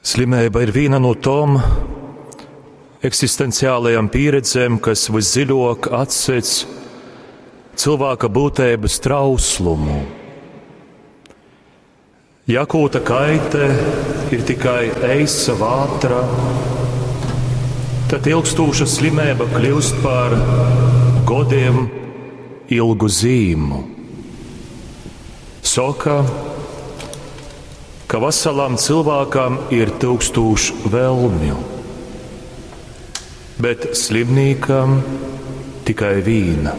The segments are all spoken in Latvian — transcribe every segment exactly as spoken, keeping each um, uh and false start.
Slimība ir viena no tām eksistenciālajām pieredzēm, kas visdziļāk atsec cilvēka būtības trauslumu. Ja akūta kaite ir tikai eisa vātra, tad ilgstoša slimība kļūst par godiem ilgu zīmu. Saka, ka veselam cilvēkam ir tūkstoši vēlmju, bet slimnīkam tikai viena.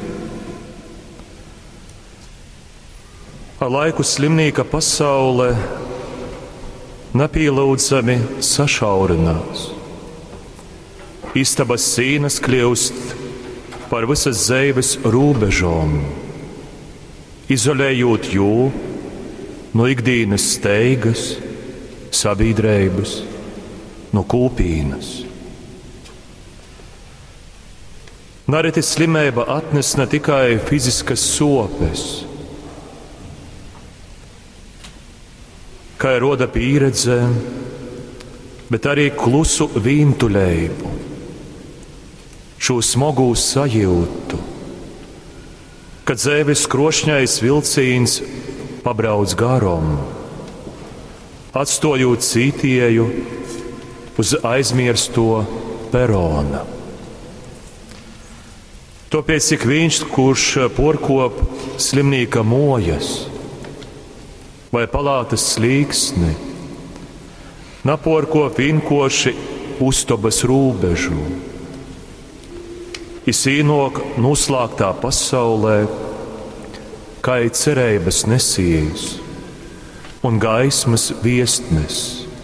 Ar laiku slimnīka pasaule nepielūdzami sašaurinās. Istabas sīnas kļūst par visas dzīves robežām, izolējot jū no ikdienas steigas, sabiedrības, no kūpīnas. Nereti slimība atnes ne tikai fiziskas sopes, kā roda pieredze, bet arī klusu vīntuļējumu, šo smagu sajūtu, kad dzīves krošņais vilciens pabrauc garām, atstājot cītieju uz aizmirsto perona. Tāpēc ik viņš, kurš porkop slimnīka mojas vai palātas slīksni, naporko vinkoši uztobas rūbežu, izsīnok noslēgtā pasaulē, kā ir cerības nesējs un gaismas viestnes.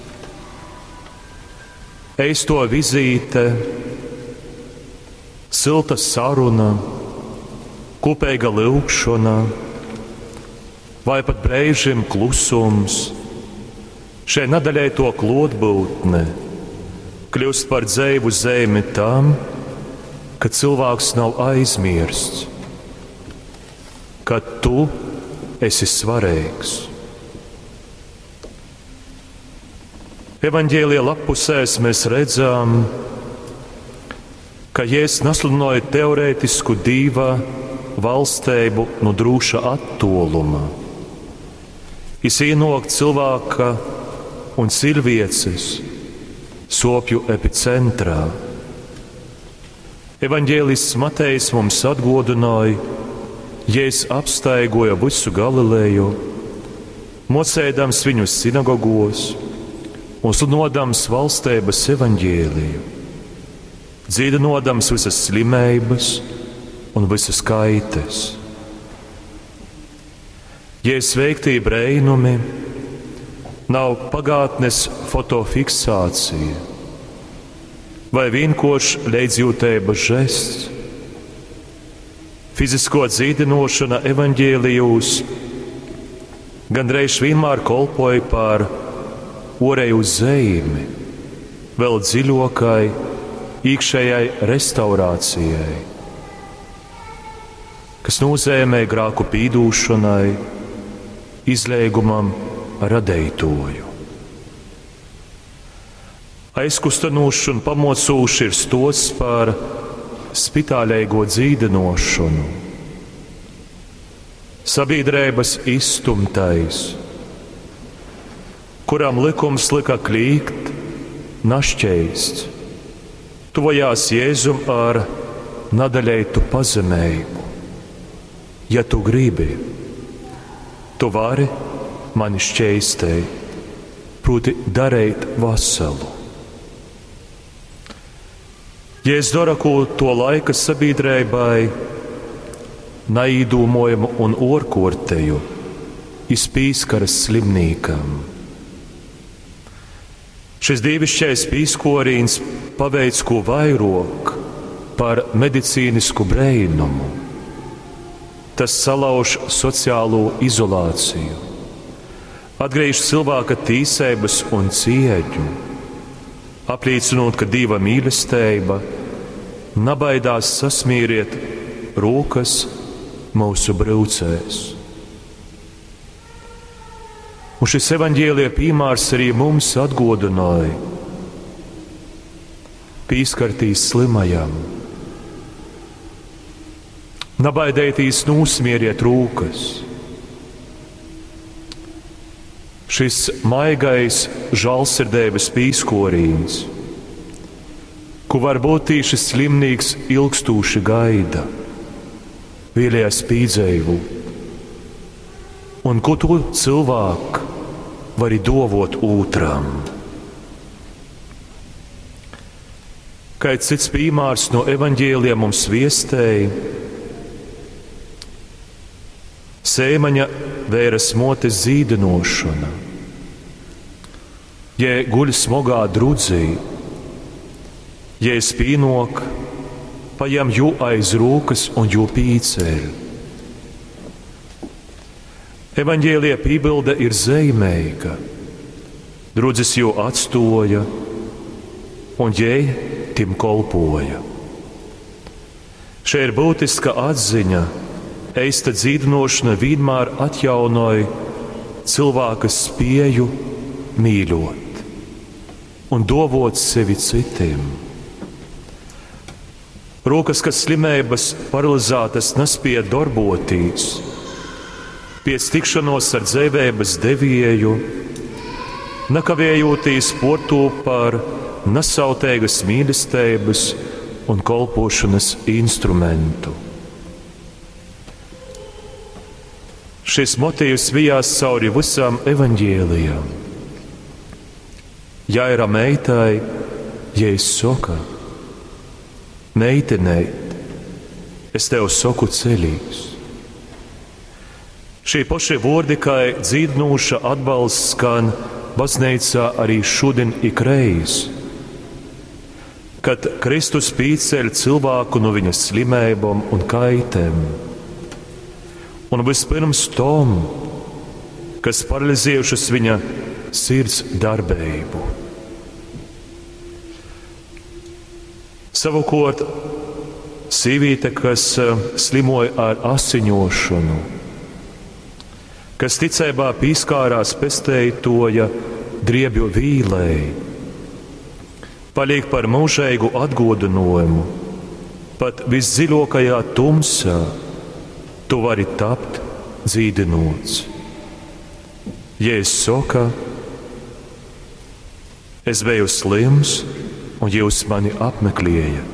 Eisto vizīte, silta saruna, kopīga lūgšana, vai pat brīžiem klusums, šai nadaļai to klātbūtne kļūst par dzīvu zemi tam, ka cilvēks nav aizmirsts, ka tu esi svarīgs. Evaņģēlija lapusēs mēs redzam, ka Jēzus nesludināja teorētisku dieva valstību no drūša attoluma. Izsīnok cilvēka un cilvēces sopju epicentrā. Evaņģēlists Matejs mums atgādināja, Jēzus apstaigoja visu Galileju, mocēdams viņus sinagogos un sludinodams valstības evaņģēliju, dzīdinodams visas slimības un visas kaites. Jēzus veiktie brēnumi nav pagātnes fotofiksācija vai vienkārši leidzjūtības žests. Fizisko dzīdinošana evaņģēlijos gandrīz vienmēr kalpoja par ārēju zīmi, vēl dziļākai iekšējai restaurācijai, kas nozīmē grēku pīdūšanai, izliegumam radētoju. Aizkustinošs un pamocūšs ir stosts par spitālīgo dzīdinošanu. Sabiedrības izstumtais, kuram likums lika klīgt, našķēsts, tuvojās Jēzum ar nadaļētu pazemējumu. Ja tu gribi, tu vari mani šķēstēt, proti darīt veselu. Jēzus dara, ko to laika sabiedrībai neīdūmojumu un orkorteju izpīskaras slimnīkam. Šis dievišķais pīskorīns paveic ko vairāk par medicīnisku brēnumu. Tas salauž sociālo izolāciju, atgriež cilvēka tīsības un cieņu, apliecinot, ka Dieva mīlestība nabaidās sasmīriet rokas mūsu brūcēs. Un šis evaņģēlija piemērs arī mums atgādināja: pīskartīs slimajam, nabaidētīs nūsmieriet rūkas. Šis maigais žalsirdības pīskorīns, ko varbūt šis slimnīgs ilgstūši gaida, vēlējās pīdzēju, un ko to cilvēku vari dovot otram. Kā cits piemērs no evaņģēlija mums viestēja, sēmaņa vēras motes zīdinošana. Ja guļ smogā drudzī, ja spīnok, pajam jū aiz rūkas un jū pīceļ. Evaņģēlija pībilde ir zeimeiga. Drudzis jū atstoja un jai tim kolpoja. Šeit ir būtiska atziņa. Eista dzīdinošana vienmēr atjaunoja cilvēka spēju mīļot un dovot sevi citiem. Rokas, kas slimības paralizētas, nespēja darboties, pēc tikšanos ar dzīvības devēju, nekavējoties portū par nesautēgas mīlestības un kolpošanas instrumentu. Šis motīvs vijās cauri visām evaņģēlijām. Jaira meitai, Jēzus saka: meiteneit, es tev saku ceļīgs. Šī paši vārdi, kā dzīdinoša atbalsts, skan baznīcā arī šodien ikreiz, kad Kristus pīceļ cilvēku no viņa slimībām un kaitēm. Un vispirms tom, kas paralizējušas viņa sirds darbību. Savukārt, sīvīte, kas slimoja ar asiņošanu, kas ticībā pīskārās pestētoja driebju vīlei, paliek par mūžīgu atgādinājumu, pat visdziļākajā tumsā. Tu vari tapt dzīdinots. Jēzus saka: es biju slims, un jūs mani apmeklējat.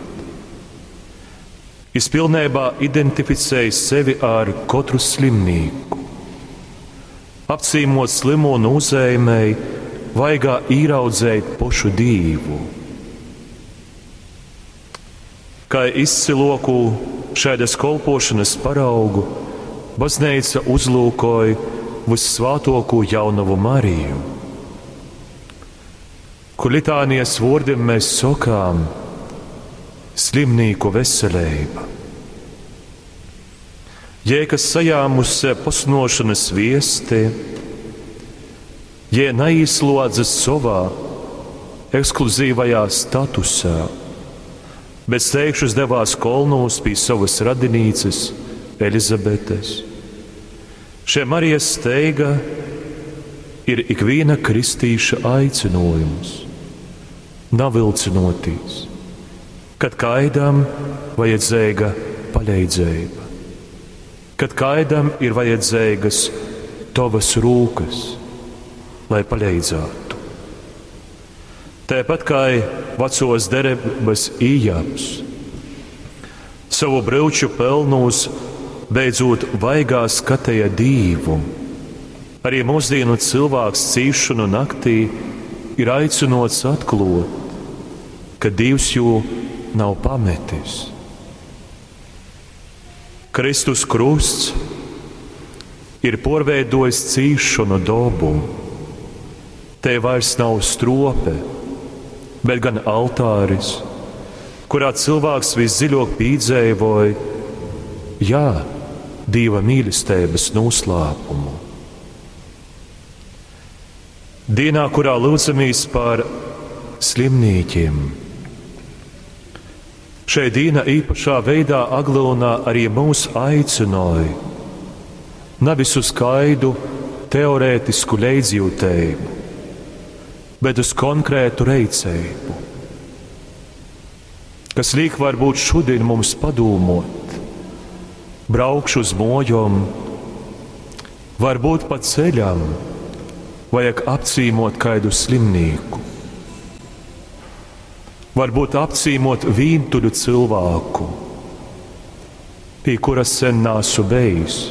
Es pilnībā identificēju sevi ar katru slimnieku. Apcīmot slimo nozīmēji, vajag ieraudzēt pašu Dievu. Kā izciloku šādas kolpošanas paraugu, baznīca uzlūkoja vissvētāko jaunavu Mariju, kur litānijas vārdiem mēs sakām: slimnīku veselība. Jē, kas sajāmusi pasnošanas viesti, jē neizlodzas savā ekskluzīvajā statusā, bet steigšus devās kolnos pie savas radinīces Elizabetes. Šie Marijas steiga ir ikviena kristīša aicinājums, navilcinoties, kad kaidam vajadzīga palīdzība, kad kaidam ir vajadzīgas tavas rūkas, lai palīdzētu. Tāpat kā vecos derebas Ījabs, savu brauču pelnūs beidzot vaigā skatīja Dievu, arī mūsdienu cilvēks cīšanu naktī ir aicinots atklāt, ka Dievs jū nav pametis. Kristus krusts ir porveidojis cīšanu dobu. Te vairs nav strope, bet gan altāris, kurā cilvēks visdziļāk pīdzēvoja, jā, Dieva mīlestības noslēpumu. Dienā, kurā lūdzamies par slimnīkiem, šai dīna īpašā veidā aglūnā arī mūs aicināja nevis uz kaidu teorētisku leidzjūtējumu, bet uz konkrētu reicējumu, kas liek varbūt šodien mums padomot, braukšu uz mojom, varbūt pa ceļam vajag apcīmot kādu slimnīku, varbūt apcīmot vīntuļu cilvēku, pie kuras sen nāsu bijis.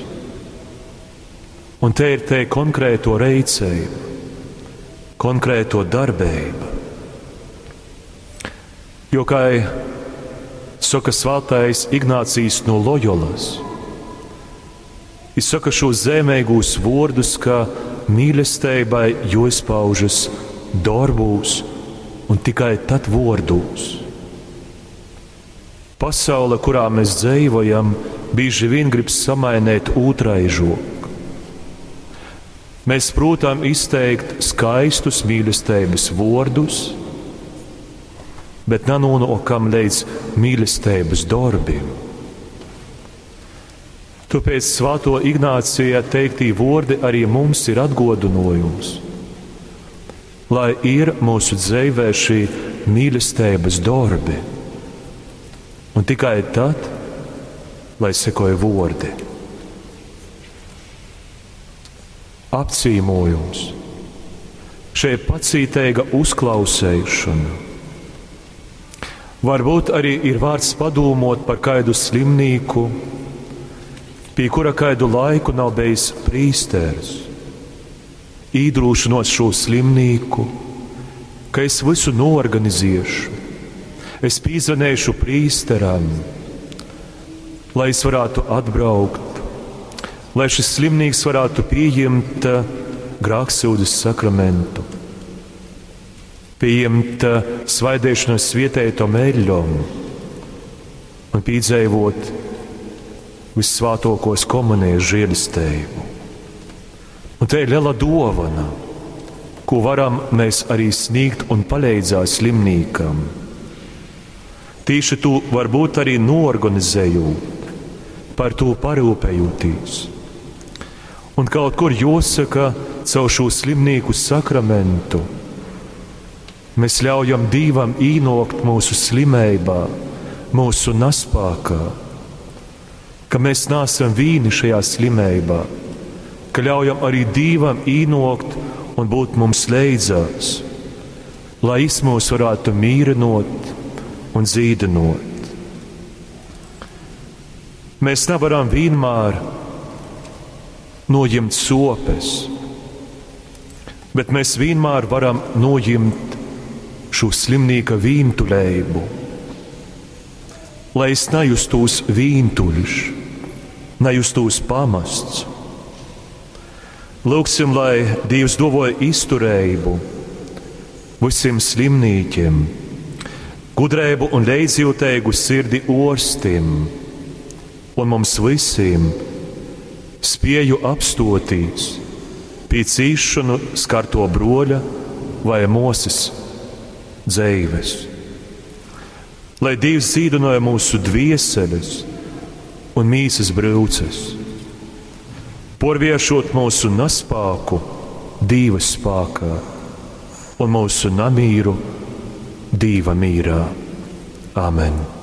Un te ir te konkrēto reicējumu, konkrēto darbību. Jo, kā saka svētais Ignācijs no Lojolas, viņš saka šos zemīgos vārdus, ka mīlestībai jāizpaužas darbos un tikai tad vārdos. Pasaule, kurā mēs dzīvojam, bieži vien grib samainīt otraižoku. Mēs protams izteikt skaistus mīlestības vārdus, bet nenonākam līdz mīlestības darbiem. Tāpēc Svētā Ignācija teiktī vārdi arī mums ir atgādinājums, lai ir mūsu dzīvē šī mīlestības darbi, un tikai tad, lai sekoja vārdi. Apcīmojums, šī pacītīga uzklausīšana. Varbūt arī ir vārds padomot par kādu slimnīku, pie kura kādu laiku nav bijis prīsteris. Īdrūšanos šo slimnīku, ka es visu norganizēšu, es pīzvanēšu prīsteram, lai es varētu atbraukt, lai šis slimnīks varētu pieņemt grāksūdzes sakramentu, pieņemt svaidēšanos svietēto meļļom un piedzīvot vissvētākos komunijas žēlastību. Un te ir liela dāvana, ko varam mēs arī sniegt un palīdzēt slimnīkam. Tieši to varbūt arī norganizējot, par to parūpējoties. Un kaut kur jāsaka, caur šo slimnīku sakramentu mēs ļaujam Dievam ienākt mūsu slimībā, mūsu naspākā, ka mēs neesam vieni šajā slimībā, ka ļaujam arī Dievam ienākt un būt mums līdzās, lai Viņš mūs varētu mīrinot un dzīdinot. Mēs nevaram vienmēr noņemt sopes, bet mēs vienmēr varam noņemt šo slimnīka vīntuļību, lai es nejustos vīntuļš, nejustos pamests. Lūksim, lai Dievs dāvā izturību visiem slimnīkiem, gudrību un līdzjūtīgu sirdi ārstiem, un mums visiem spēju apstāties pie cīšanu skarto broļa vai mūses dzīves. Lai Dievs dzīdināja mūsu dvieseles un mīsas brūces, porviešot mūsu naspāku Dieva spākā un mūsu namīru Dieva mīrā. Amen.